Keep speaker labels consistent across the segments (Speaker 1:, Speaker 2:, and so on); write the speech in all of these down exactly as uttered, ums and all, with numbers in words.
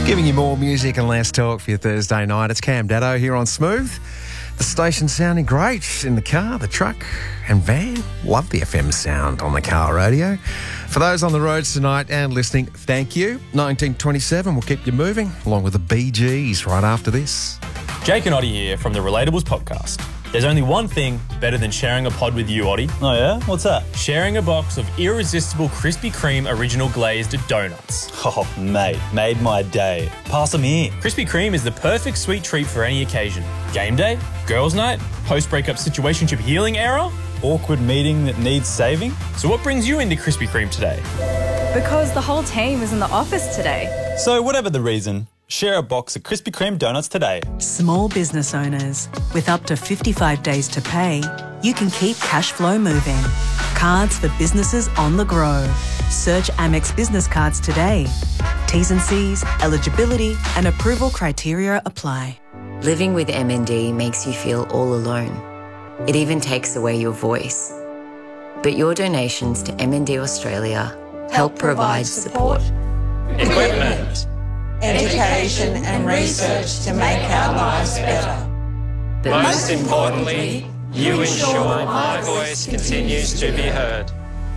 Speaker 1: Giving you more music and less talk for your Thursday night. It's Cam Daddo here on Smooth. The station sounding great in the car, the truck and van. Love the F M sound on the car radio. For those on the roads tonight and listening, thank you. nineteen twenty-seven will keep you moving, along with the Bee Gees right after this.
Speaker 2: Jake and Oddie here from the Relatables podcast. There's only one thing better than sharing a pod with you, Oddie.
Speaker 3: Oh yeah? What's that?
Speaker 2: Sharing a box of irresistible Krispy Kreme original glazed donuts.
Speaker 3: Oh, mate, made my day. Pass them here.
Speaker 2: Krispy Kreme is the perfect sweet treat for any occasion. Game day, girls' night, post-breakup situationship healing era.
Speaker 3: Awkward meeting that needs saving.
Speaker 2: So what brings you into Krispy Kreme today?
Speaker 4: Because the whole team is in the office today.
Speaker 3: So whatever the reason, share a box of Krispy Kreme donuts today.
Speaker 5: Small business owners, with up to fifty-five days to pay, you can keep cash flow moving. Cards for businesses on the grow. Search Amex Business Cards today. T's and C's, eligibility and approval criteria apply.
Speaker 6: Living with M N D makes you feel all alone. It even takes away your voice. But your donations to M N D Australia help, help provide support.
Speaker 7: Equipment, education and research to make our lives better.
Speaker 6: But
Speaker 7: most importantly, you ensure my voice continues to be heard.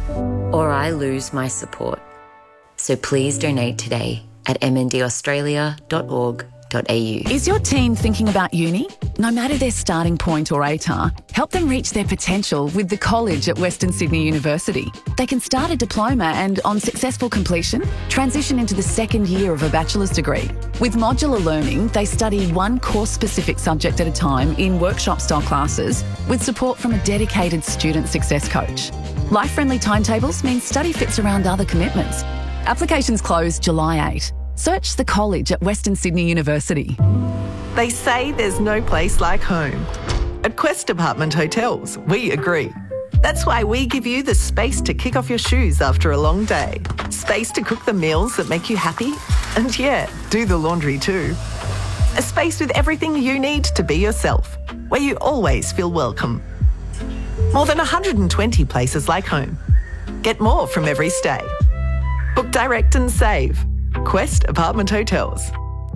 Speaker 6: Or I lose my support. So please donate today at m n d australia dot org dot a u.
Speaker 8: Is your teen thinking about uni? No matter their starting point or A T A R, help them reach their potential with the college at Western Sydney University. They can start a diploma and, on successful completion, transition into the second year of a bachelor's degree. With modular learning, they study one course-specific subject at a time in workshop-style classes with support from a dedicated student success coach. Life-friendly timetables mean study fits around other commitments. Applications close July eighth. Search the college at Western Sydney University.
Speaker 9: They say there's no place like home. At Quest Apartment Hotels, we agree. That's why we give you the space to kick off your shoes after a long day. Space to cook the meals that make you happy. And yeah, do the laundry too. A space with everything you need to be yourself, where you always feel welcome. More than one hundred twenty places like home. Get more from every stay. Book direct and save. Quest Apartment Hotels.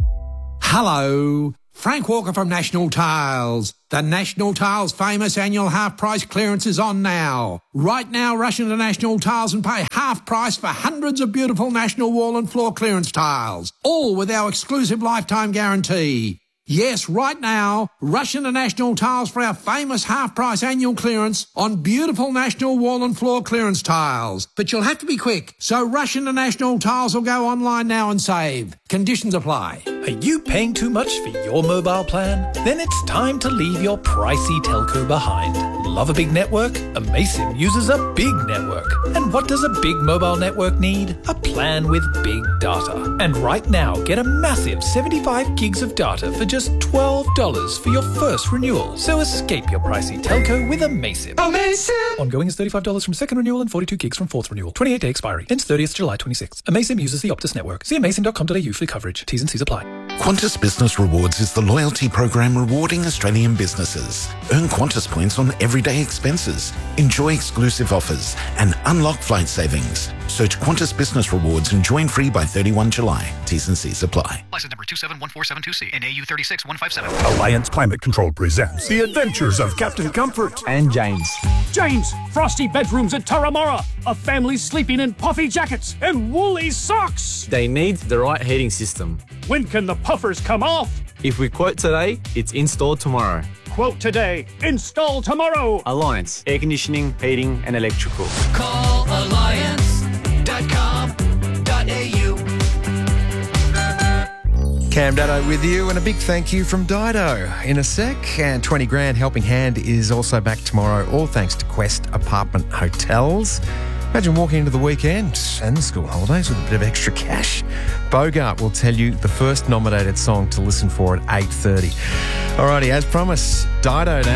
Speaker 10: Hello, Frank Walker from National Tiles. The National Tiles famous annual half price clearance is on now. Right now, rush into National Tiles and pay half price for hundreds of beautiful National wall and floor clearance tiles, all with our exclusive lifetime guarantee. Yes, right now, rush into National Tiles for our famous half-price annual clearance on beautiful National wall and floor clearance tiles. But you'll have to be quick, so rush into National Tiles or go online now and save. Conditions apply.
Speaker 11: Are you paying too much for your mobile plan? Then it's time to leave your pricey telco behind. Love a big network? Amaysim uses a big network. And what does a big mobile network need? A plan with big data. And right now, get a massive seventy-five gigs of data for just twelve dollars for your first renewal. So escape your pricey telco with Amaysim.
Speaker 7: Amaysim!
Speaker 11: Ongoing is thirty-five dollars from second renewal and forty-two gigs from fourth renewal. twenty-eight day expiry. Ends thirtieth July twenty-sixth. Amaysim uses the Optus network. See amaysim dot com dot a u for coverage. T's and C's apply.
Speaker 12: Qantas Business Rewards is the loyalty program rewarding Australian businesses. Earn Qantas points on everyday expenses, enjoy exclusive offers, and unlock flight savings. Search Qantas Business Rewards and join free by thirty-first of July. T's and C's apply.
Speaker 13: License number two seven one four seven two C and A U three six one five seven.
Speaker 14: Alliance Climate Control presents The Adventures of Captain Comfort
Speaker 15: and James.
Speaker 16: James, frosty bedrooms at Turramurra. A family sleeping in puffy jackets and woolly socks.
Speaker 15: They need the right heating system.
Speaker 16: When can the puffers come off?
Speaker 15: If we quote today, it's installed tomorrow.
Speaker 16: Quote today, install tomorrow.
Speaker 15: Alliance, air conditioning, heating and electrical.
Speaker 7: Call alliance dot com dot a u.
Speaker 1: Cam Daddo with you, and a big thank you from Dido in a sec. And twenty grand helping hand is also back tomorrow, all thanks to Quest Apartment Hotels. Imagine walking into the weekend and the school holidays with a bit of extra cash. Bogart will tell you the first nominated song to listen for at eight thirty. Alrighty, as promised, Dido now.